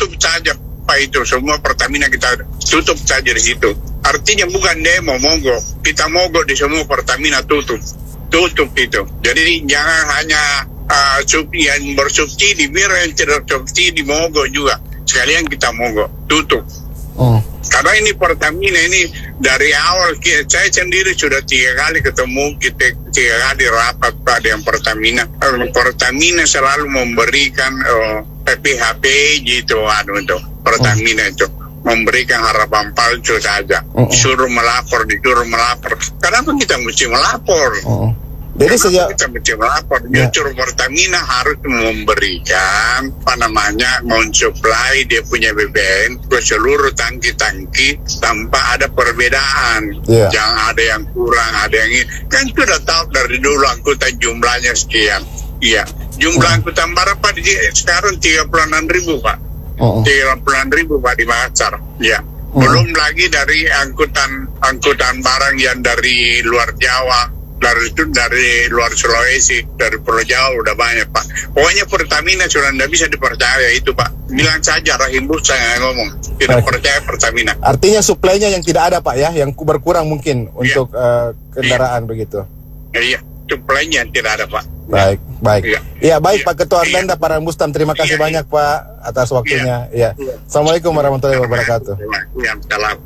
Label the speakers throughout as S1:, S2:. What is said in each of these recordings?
S1: tutup saja Pak itu. Semua Pertamina kita tutup saja di situ. Artinya bukan demo mogok. Kita mogok di semua Pertamina tutup itu. Jadi jangan hanya yang bersubsidi, biar yang tidak subsidi mogok juga. Sekalian kita mogok, tutup. Karena ini Pertamina ini dari awal saya sendiri sudah 3 kali ketemu, kita 3 kali rapat Pak dengan Pertamina. Pertamina selalu memberikan PPHP gitu, itu Pertamina itu memberikan harapan palsu saja. Disuruh melapor. Kenapa kita mesti melapor?
S2: Jadi sejak
S1: kita mesti melapor, justru Pertamina harus memberikan mensuplai dia punya BBM ke seluruh tangki-tangki tanpa ada perbedaan. Jangan ada yang kurang, ada yang ini. Kan sudah tahu dari dulu angkutan jumlahnya sekian. Iya, jumlah angkutan berapa sekarang 36.000 Pak. 36.000 Pak di Makassar. Ya. Belum lagi dari angkutan barang yang dari luar Jawa. Dari luar Sulawesi, dari Pulau Jawa udah banyak Pak. Pokoknya Pertamina sudah tidak bisa dipercaya itu Pak. Bilang saja Rahim Busa yang ngomong tidak percaya Pertamina.
S2: Artinya suplainya yang tidak ada Pak ya, yang berkurang mungkin untuk kendaraan begitu.
S1: Iya, suplainya tidak ada Pak.
S2: Baik. Iya baik Pak Ketua Organda Pak Rahim Bustam, terima kasih banyak Pak atas waktunya. Assalamualaikum warahmatullahi wabarakatuh.
S1: Salam.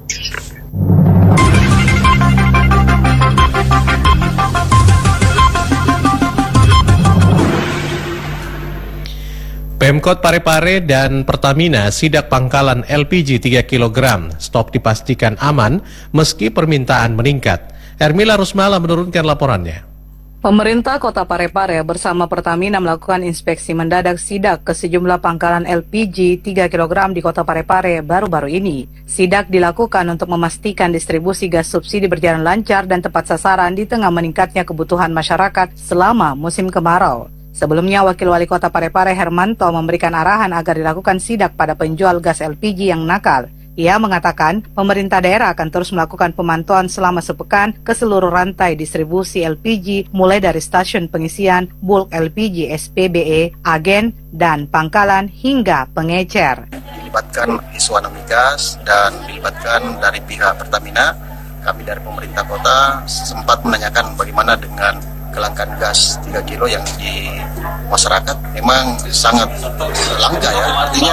S3: Pemkot Parepare dan Pertamina sidak pangkalan LPG 3 kg. Stok dipastikan aman meski permintaan meningkat. Hermila Rusmala menurunkan laporannya.
S4: Pemerintah Kota Parepare bersama Pertamina melakukan inspeksi mendadak sidak ke sejumlah pangkalan LPG 3 kg di Kota Parepare baru-baru ini. Sidak dilakukan untuk memastikan distribusi gas subsidi berjalan lancar dan tepat sasaran di tengah meningkatnya kebutuhan masyarakat selama musim kemarau. Sebelumnya, Wakil Wali Kota Parepare Hermanto memberikan arahan agar dilakukan sidak pada penjual gas LPG yang nakal. Ia mengatakan pemerintah daerah akan terus melakukan pemantauan selama sepekan ke seluruh rantai distribusi LPG mulai dari stasiun pengisian, bulk LPG SPBE, agen, dan pangkalan hingga pengecer.
S5: Dilibatkan Iswana Migas dan dilibatkan dari pihak Pertamina. Kami dari pemerintah kota sempat menanyakan bagaimana dengan kelangkaan gas 3 kilo yang di masyarakat memang sangat langka ya. Artinya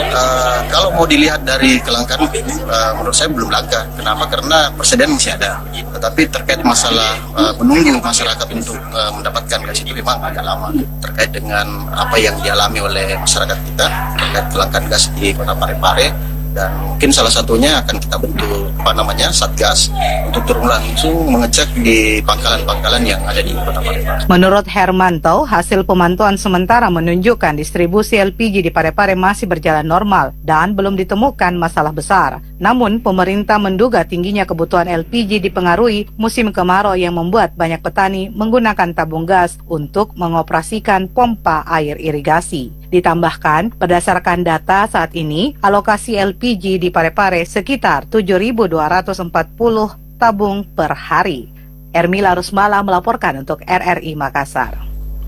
S5: kalau mau dilihat dari kelangkaan menurut saya belum langka. Kenapa? Karena persediaan masih ada. Tetapi terkait masalah menunggu masyarakat untuk mendapatkan gas itu memang agak lama. Terkait dengan apa yang dialami oleh masyarakat kita terkait kelangkaan gas di Kota Parepare. Dan mungkin salah satunya akan kita bentuk Satgas untuk turun langsung mengecek di pangkalan-pangkalan yang ada di Kota Parepare.
S4: Menurut Hermanto, hasil pemantauan sementara menunjukkan distribusi LPG di Parepare masih berjalan normal dan belum ditemukan masalah besar. Namun, pemerintah menduga tingginya kebutuhan LPG dipengaruhi musim kemarau yang membuat banyak petani menggunakan tabung gas untuk mengoperasikan pompa air irigasi. Ditambahkan, berdasarkan data saat ini, alokasi LPG di Parepare sekitar 7.240 tabung per hari. Hermila Rusmala melaporkan untuk RRI Makassar.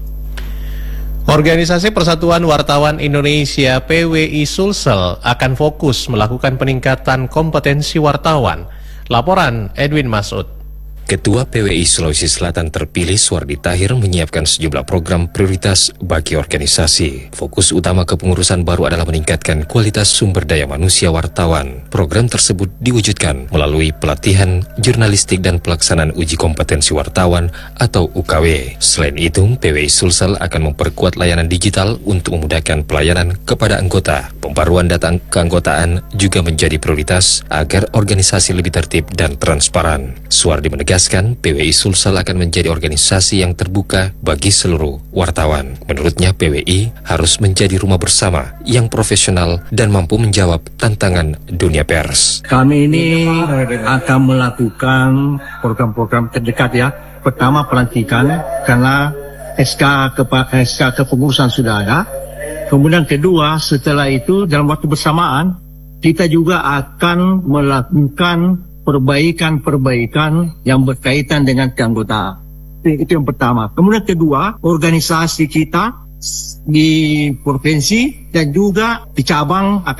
S3: Organisasi Persatuan Wartawan Indonesia PWI Sulsel akan fokus melakukan peningkatan kompetensi wartawan. Laporan Edwin Masud.
S6: Ketua PWI Sulawesi Selatan terpilih Suwardi Tahir menyiapkan sejumlah program prioritas bagi organisasi. Fokus utama kepengurusan baru adalah meningkatkan kualitas sumber daya manusia wartawan. Program tersebut diwujudkan melalui pelatihan jurnalistik dan pelaksanaan uji kompetensi wartawan atau UKW. Selain itu, PWI Sulsel akan memperkuat layanan digital untuk memudahkan pelayanan kepada anggota. Pembaruan data keanggotaan juga menjadi prioritas agar organisasi lebih tertib dan transparan. Suwardi menegaskan PWI Sulsel akan menjadi organisasi yang terbuka bagi seluruh wartawan. Menurutnya, PWI harus menjadi rumah bersama yang profesional dan mampu menjawab tantangan dunia pers.
S7: Kami ini akan melakukan program-program terdekat ya. Pertama, pelantikan karena SK kepengurusan sudah ada. Kemudian kedua, setelah itu dalam waktu bersamaan kita juga akan melakukan perbaikan yang berkaitan dengan keanggotaan. Itu yang pertama. Kemudian kedua, organisasi kita di provinsi dan juga di cabang